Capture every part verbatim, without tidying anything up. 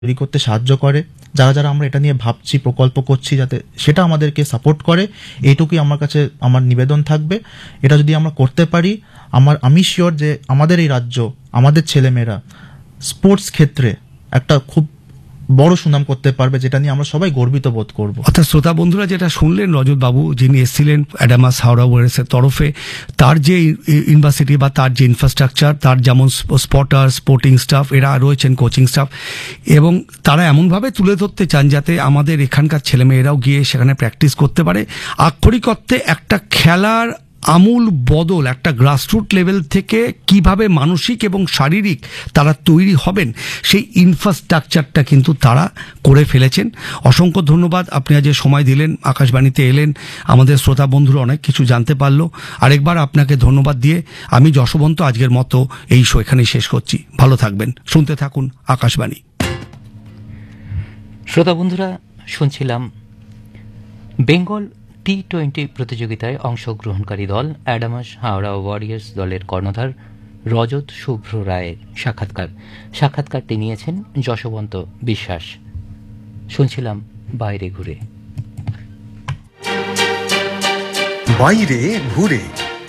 তৈরি করতে সাহায্য করে, যারা যারা আমরা এটা নিয়ে ভাবছি, প্রকল্প করছি, যাতে সেটা আমাদেরকে সাপোর্ট করে, এইটুকুই আমার কাছে আমার নিবেদন থাকবে। এটা যদি আমরা করতে পারি, আমার আমি শিওর যে আমাদের এই রাজ্য, আমাদের ছেলেমেয়েরা স্পোর্টস ক্ষেত্রে একটা খুব বড় সুনাম করতে পারবে, যেটা নিয়ে আমরা সবাই গর্বিত বোধ করব। অর্থাৎ শ্রোতা বন্ধুরা যেটা শুনলেন, রজত বাবু যিনি এসেছিলেন অ্যাডামাস হাওড়া ওয়ারিয়র্সের তরফে, তার যে ইউনিভার্সিটি বা তার যে ইনফ্রাস্ট্রাকচার, তার যেমন স্পটার, স্পোর্টিং স্টাফ, এরা রয়েছেন কোচিং স্টাফ, এবং তারা এমনভাবে তুলে ধরতে চান যাতে আমাদের এখানকার ছেলেমেয়েরাও গিয়ে সেখানে প্র্যাকটিস করতে পারে। আক্ষরিক অর্থে একটা খেলার আমূল বদল, একটা গ্রাসরুট লেভেল থেকে কিভাবে মানসিক এবং শারীরিক তারা তৈরি হবেন, সেই ইনফ্রাস্ট্রাকচারটা কিন্তু তারা করে ফেলেছেন। অসংখ্য ধন্যবাদ, আপনি আজ সময় দিলেন, আকাশবাণীতে এলেন, আমাদের শ্রোতা বন্ধুরা অনেক কিছু জানতে পারলো। আরেকবার আপনাকে ধন্যবাদ দিয়ে আমি যশবন্ত আজকের মতো এই শো এখানেই শেষ করছি। ভালো থাকবেন, শুনতে থাকুন আকাশবাণী। শ্রোতা বন্ধুরা, শুনছিলাম বেঙ্গল টি টোয়েন্টি প্রতিযোগিতায় অংশগ্রহণকারী দল অ্যাডামাস হাওড়া ওয়ারিয়র্স দলের কর্ণধার রজত শুভ্র রায়ের সাক্ষাৎকার। সাক্ষাৎকারটি নিয়েছেন যশবন্ত বিশ্বাস। শুনছিলাম বাইরে ঘুরে। বাইরে ঘুরে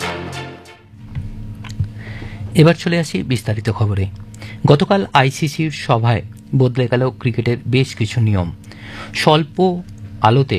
এবার চলে আসি বিস্তারিত খবরে। গতকাল আইসিসির সভায় বদলে গেল ক্রিকেটের বেশ কিছু নিয়ম। স্বল্প আলোতে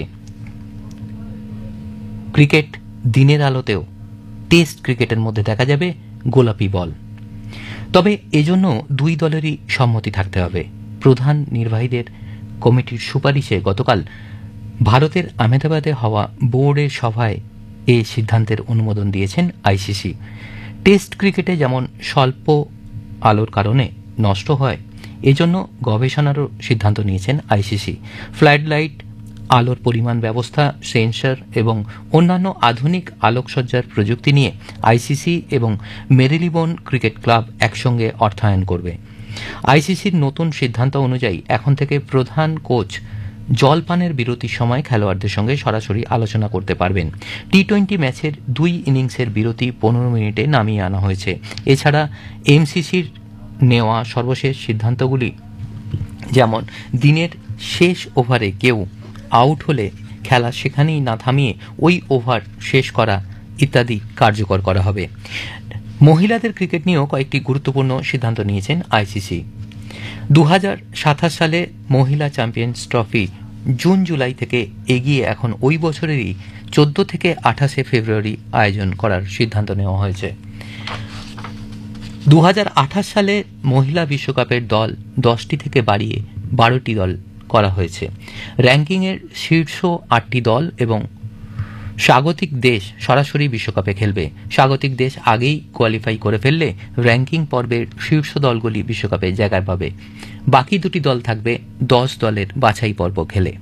ক্রিকেট, দিনের আলোতেও টেস্ট ক্রিকেটের মধ্যে দেখা যাবে গোলাপি বল। তবে এজন্য দুই দলেরই সম্মতি থাকতে হবে। প্রধান নির্বাহীদের কমিটির সুপারিশে গতকাল ভারতের আহমেদাবাদে হওয়া বোর্ডের সভায় এ সিদ্ধান্তের অনুমোদন দিয়েছেন আইসিসি। টেস্ট ক্রিকেটে যেমন স্বল্প আলোর কারণে নষ্ট হয়, এজন্য গবেষণারও সিদ্ধান্ত নিয়েছেন আইসিসি। ফ্লাড লাইট, আলোর পরিমাণ ব্যবস্থা, সেন্সর এবং অন্যান্য আধুনিক আলোকসজ্জার প্রযুক্তি নিয়ে আইসিসি এবং মেরিলিবোন ক্রিকেট ক্লাব একসঙ্গে অর্থায়ন করবে। আইসিসির নতুন সিদ্ধান্ত অনুযায়ী এখন থেকে প্রধান কোচ জলপানের বিরতির সময় খেলোয়াড়দের সঙ্গে সরাসরি আলোচনা করতে পারবেন। টি টোয়েন্টি ম্যাচের দুই ইনিংসের বিরতি পনেরো মিনিটে নামিয়ে আনা হয়েছে। এছাড়া এমসিসির নেওয়া সর্বশেষ সিদ্ধান্তগুলি, যেমন দিনের শেষ ওভারে কেউ আউট হলে খেলা সেখানেই না থামিয়ে ওই ওভার শেষ করা ইত্যাদি কার্যকর করা হবে। মহিলাদের ক্রিকেট নিয়েও কয়েকটি গুরুত্বপূর্ণ সিদ্ধান্ত নিয়েছেন আইসিসি। দু হাজার সাতাশ সালে মহিলা চ্যাম্পিয়ন্স ট্রফি জুন জুলাই থেকে এগিয়ে এখন ওই বছরেরই চোদ্দ থেকে আঠাশে ফেব্রুয়ারি আয়োজন করার সিদ্ধান্ত নেওয়া হয়েছে। দু হাজার আঠাশ সালে মহিলা বিশ্বকাপের দল দশটি থেকে বাড়িয়ে বারোটি দল করা হয়েছে। র্যাঙ্কিংয়ের শীর্ষ আটটি দল এবং স্বাগতিক দেশ সরাসরি বিশ্বকাপে খেলবে। স্বাগতিক দেশ আগেই কোয়ালিফাই করে ফেললে র্যাঙ্কিং পর্বের শীর্ষ দলগুলি বিশ্বকাপে জায়গা পাবে। বাকি দুটি দল থাকবে দশ দলের বাছাই পর্ব খেলে।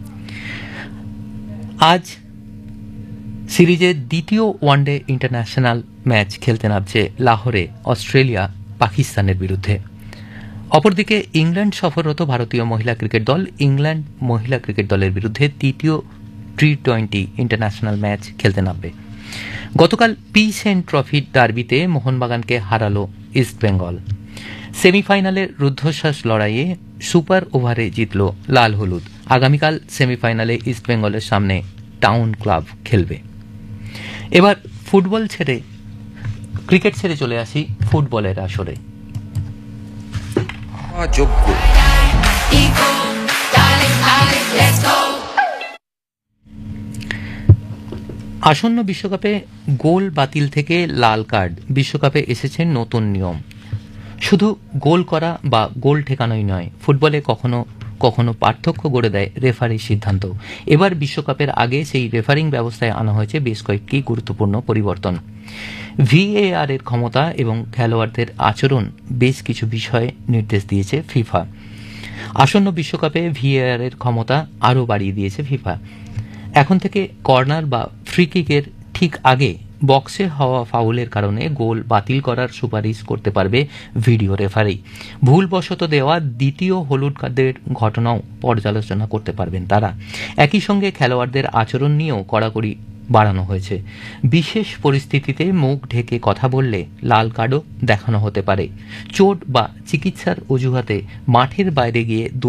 আজ সিরিজের দ্বিতীয় ওয়ানডে ইন্টারন্যাশনাল ম্যাচ খেলতে নামছে লাহোরে অস্ট্রেলিয়া পাকিস্তানের বিরুদ্ধে। অপরদিকে ইংল্যান্ড সফররত ভারতীয় মহিলা ক্রিকেট দল ইংল্যান্ড মহিলা ক্রিকেট দলের বিরুদ্ধে তৃতীয় টি টোয়েন্টি ইন্টারন্যাশনাল ম্যাচ খেলতে নামবে। গতকাল পিস এন্ড ট্রফির ডার্বিতে মোহনবাগানকে হারালো ইস্টবেঙ্গল। সেমিফাইনালের রুদ্ধশ্বাস লড়াইয়ে সুপার ওভারে জিতল লাল হলুদ। আগামীকাল সেমিফাইনালে ইস্টবেঙ্গলের সামনে টাউন ক্লাব খেলবে। এবার ফুটবল ছেড়ে ক্রিকেট ছেড়ে চলে আসি ফুটবলের আসরে। যোগ্য আসন্ন বিশ্বকাপে গোল বাতিল থেকে লাল কার্ড, বিশ্বকাপে এসেছে নতুন নিয়ম। শুধু গোল করা বা গোল ঠেকানোই নয়, ফুটবলে কখনো কখনো পার্থক্য গড়ে দেয় রেফারির সিদ্ধান্ত। এবার বিশ্বকাপের আগে সেই রেফারিং ব্যবস্থায় আনা হয়েছে বেশ কয়েকটি গুরুত্বপূর্ণ পরিবর্তন। ভিএআর এর ক্ষমতা এবং খেলোয়াড়দের আচরণ বেশ কিছু বিষয়ে নির্দেশ দিয়েছে ফিফা। আসন্ন বিশ্বকাপে ভিএআর এর ক্ষমতা আরও বাড়িয়ে দিয়েছে ফিফা। এখন থেকে কর্নার বা ফ্রি কিকের ঠিক আগে বক্সে হওয়া ফাউলের কারণে গোল বাতিল করার সুপারিশ করতে পারবে ভিডিও রেফারি। ভুলবশত দেওয়া দ্বিতীয় হলুদ কার্ডের ঘটনাও পর্যালোচনা করতে পারবেন তারা। একই সঙ্গে খেলোয়াড়দের আচরণ নিয়েও কড়াকড়ি বাড়ানো হয়েছে। বিশেষ পরিস্থিতিতে মুখ ঢেকে কথা বললে লাল কার্ডও দেখানো হতে পারে। চোট বা চিকিৎসার অজুহাতে মাঠের বাইরে গিয়ে